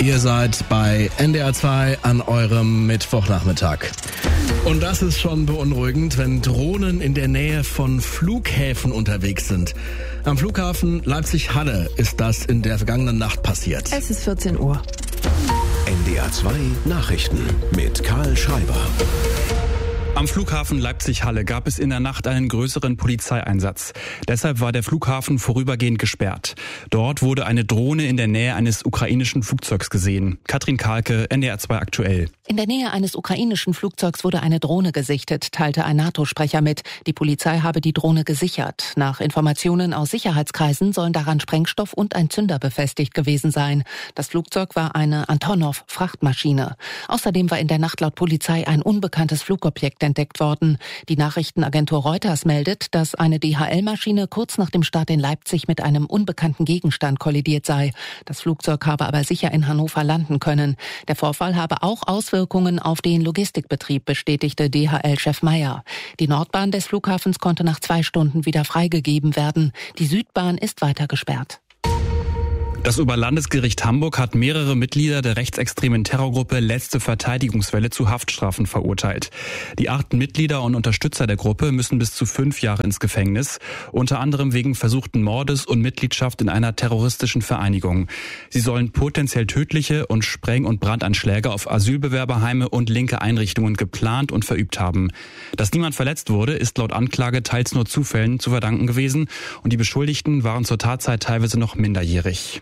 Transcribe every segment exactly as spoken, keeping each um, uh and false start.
Ihr seid bei N D R zwei an eurem Mittwochnachmittag. Und das ist schon beunruhigend, wenn Drohnen in der Nähe von Flughäfen unterwegs sind. Am Flughafen Leipzig-Halle ist das in der vergangenen Nacht passiert. Es ist vierzehn Uhr. N D R zwei Nachrichten mit Karl Schreiber. Am Flughafen Leipzig-Halle gab es in der Nacht einen größeren Polizeieinsatz. Deshalb war der Flughafen vorübergehend gesperrt. Dort wurde eine Drohne in der Nähe eines ukrainischen Flugzeugs gesehen. Katrin Kahlke, N D R zwei aktuell. In der Nähe eines ukrainischen Flugzeugs wurde eine Drohne gesichtet, teilte ein NATO-Sprecher mit. Die Polizei habe die Drohne gesichert. Nach Informationen aus Sicherheitskreisen sollen daran Sprengstoff und ein Zünder befestigt gewesen sein. Das Flugzeug war eine Antonov-Frachtmaschine. Außerdem war in der Nacht laut Polizei ein unbekanntes Flugobjekt entdeckt worden. Die Nachrichtenagentur Reuters meldet, dass eine D H L-Maschine kurz nach dem Start in Leipzig mit einem unbekannten Gegenstand kollidiert sei. Das Flugzeug habe aber sicher in Hannover landen können. Der Vorfall habe auch Auswirkungen auf den Logistikbetrieb, bestätigte D H L-Chef Meyer. Die Nordbahn des Flughafens konnte nach zwei Stunden wieder freigegeben werden. Die Südbahn ist weiter gesperrt. Das Oberlandesgericht Hamburg hat mehrere Mitglieder der rechtsextremen Terrorgruppe Letzte Verteidigungswelle zu Haftstrafen verurteilt. Die acht Mitglieder und Unterstützer der Gruppe müssen bis zu fünf Jahre ins Gefängnis, unter anderem wegen versuchten Mordes und Mitgliedschaft in einer terroristischen Vereinigung. Sie sollen potenziell tödliche und Spreng- und Brandanschläge auf Asylbewerberheime und linke Einrichtungen geplant und verübt haben. Dass niemand verletzt wurde, ist laut Anklage teils nur Zufällen zu verdanken gewesen und die Beschuldigten waren zur Tatzeit teilweise noch minderjährig.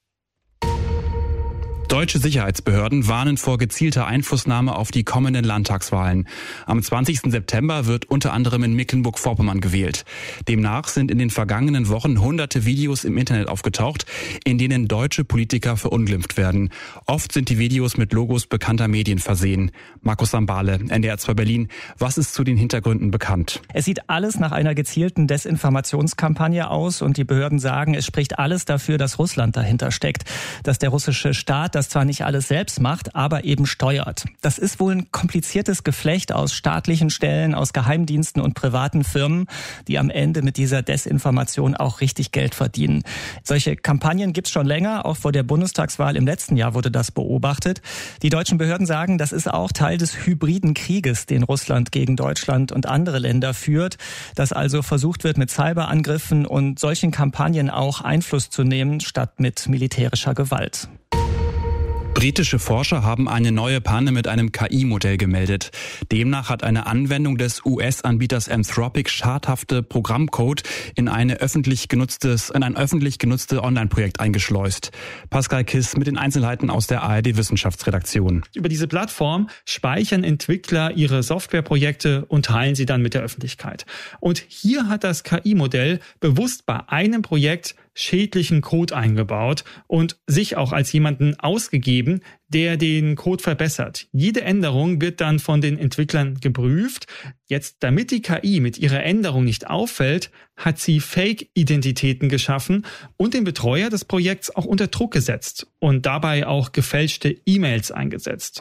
Deutsche Sicherheitsbehörden warnen vor gezielter Einflussnahme auf die kommenden Landtagswahlen. Am zwanzigsten September wird unter anderem in Mecklenburg-Vorpommern gewählt. Demnach sind in den vergangenen Wochen hunderte Videos im Internet aufgetaucht, in denen deutsche Politiker verunglimpft werden. Oft sind die Videos mit Logos bekannter Medien versehen. Markus Sambale, N D R zwei Berlin. Was ist zu den Hintergründen bekannt? Es sieht alles nach einer gezielten Desinformationskampagne aus und die Behörden sagen, es spricht alles dafür, dass Russland dahinter steckt, dass der russische Staat das zwar nicht alles selbst macht, aber eben steuert. Das ist wohl ein kompliziertes Geflecht aus staatlichen Stellen, aus Geheimdiensten und privaten Firmen, die am Ende mit dieser Desinformation auch richtig Geld verdienen. Solche Kampagnen gibt's schon länger, auch vor der Bundestagswahl im letzten Jahr wurde das beobachtet. Die deutschen Behörden sagen, das ist auch Teil des hybriden Krieges, den Russland gegen Deutschland und andere Länder führt, dass also versucht wird, mit Cyberangriffen und solchen Kampagnen auch Einfluss zu nehmen, statt mit militärischer Gewalt. Britische Forscher haben eine neue Panne mit einem K I-Modell gemeldet. Demnach hat eine Anwendung des U S-Anbieters Anthropic schadhafte Programmcode in, eine öffentlich genutztes, in ein öffentlich genutztes Online-Projekt eingeschleust. Pascal Kiss mit den Einzelheiten aus der A R D-Wissenschaftsredaktion. Über diese Plattform speichern Entwickler ihre Softwareprojekte und teilen sie dann mit der Öffentlichkeit. Und hier hat das K I-Modell bewusst bei einem Projekt schädlichen Code eingebaut und sich auch als jemanden ausgegeben, der den Code verbessert. Jede Änderung wird dann von den Entwicklern geprüft. Jetzt, damit die K I mit ihrer Änderung nicht auffällt, hat sie Fake-Identitäten geschaffen und den Betreuer des Projekts auch unter Druck gesetzt und dabei auch gefälschte E-Mails eingesetzt.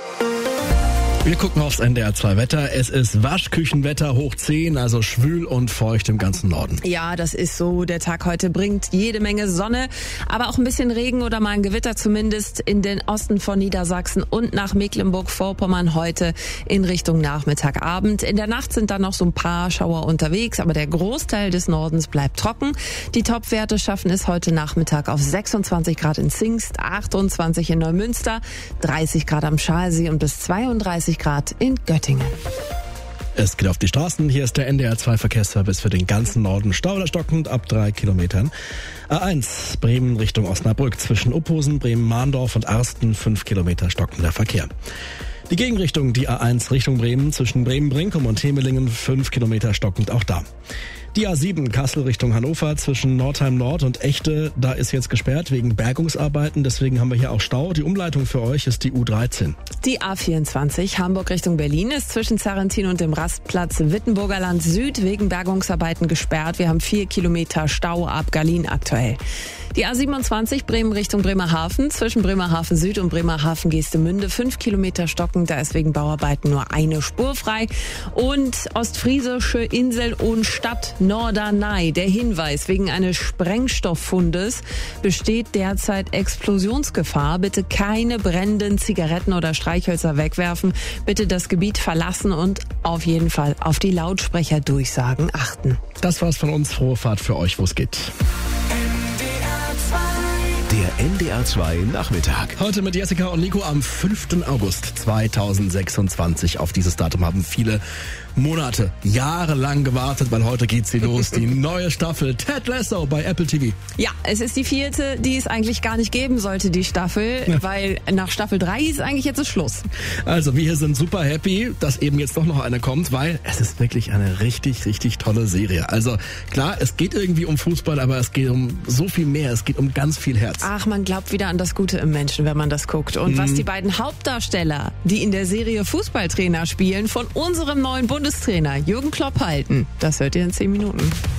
Wir gucken aufs N D R zwei Wetter. Es ist Waschküchenwetter hoch zehn, also schwül und feucht im ganzen Norden. Ja, das ist so. Der Tag heute bringt jede Menge Sonne, aber auch ein bisschen Regen oder mal ein Gewitter zumindest in den Osten von Niedersachsen und nach Mecklenburg-Vorpommern heute in Richtung Nachmittagabend. In der Nacht sind dann noch so ein paar Schauer unterwegs, aber der Großteil des Nordens bleibt trocken. Die Topwerte schaffen es heute Nachmittag auf sechsundzwanzig Grad in Zingst, achtundzwanzig in Neumünster, dreißig Grad am Schalsee und bis zweiunddreißig Grad in Göttingen. Es geht auf die Straßen. Hier ist der N D R zwei Verkehrsservice für den ganzen Norden. Stau oder stockend ab drei Kilometern. A eins Bremen Richtung Osnabrück zwischen Upposen, Bremen-Mahndorf und Arsten fünf Kilometer stockender Verkehr. Die Gegenrichtung, die A eins Richtung Bremen zwischen Bremen-Brinkum und Hemelingen fünf Kilometer stockend auch da. Die A sieben Kassel Richtung Hannover zwischen Nordheim Nord und Echte, da ist jetzt gesperrt wegen Bergungsarbeiten, deswegen haben wir hier auch Stau. Die Umleitung für euch ist die U dreizehn. Die A vierundzwanzig Hamburg Richtung Berlin ist zwischen Zarrentin und dem Rastplatz Wittenburger Land Süd wegen Bergungsarbeiten gesperrt. Wir haben vier Kilometer Stau ab Berlin aktuell. Die A siebenundzwanzig Bremen Richtung Bremerhaven zwischen Bremerhaven Süd und Bremerhaven Geestemünde fünf Kilometer stocken, da ist wegen Bauarbeiten nur eine Spur frei. Und Ostfriesische Insel und Stadt Norderney. Der Hinweis: Wegen eines Sprengstofffundes besteht derzeit Explosionsgefahr. Bitte keine brennenden Zigaretten oder Streichhölzer wegwerfen. Bitte das Gebiet verlassen und auf jeden Fall auf die Lautsprecherdurchsagen achten. Das war's von uns. Frohe Fahrt für euch, wo es geht. Der N D R zwei Nachmittag. Heute mit Jessica und Nico am fünften August zweitausendsechsundzwanzig. Auf dieses Datum haben viele Monate, jahrelang gewartet, weil heute geht sie los. Die neue Staffel Ted Lasso bei Apple T V. Ja, es ist die vierte, die es eigentlich gar nicht geben sollte, die Staffel, ja. weil nach Staffel drei ist eigentlich jetzt Schluss. Also wir hier sind super happy, dass eben jetzt doch noch eine kommt, weil es ist wirklich eine richtig, richtig tolle Serie. Also klar, es geht irgendwie um Fußball, aber es geht um so viel mehr. Es geht um ganz viel Herz. Ach, man glaubt wieder an das Gute im Menschen, wenn man das guckt. Und mhm. was die beiden Hauptdarsteller, die in der Serie Fußballtrainer spielen, von unserem neuen Bundestrainer Jürgen Klopp halten, das hört ihr in zehn Minuten.